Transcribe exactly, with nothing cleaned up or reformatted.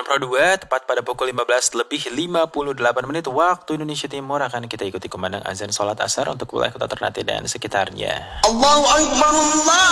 Zaman Pro dua, tepat pada pukul lima belas lebih lima puluh delapan menit waktu Indonesia Timur akan kita ikuti kumandang azan sholat asar untuk wilayah kota Ternate dan sekitarnya. Allahu Akbar, Allah.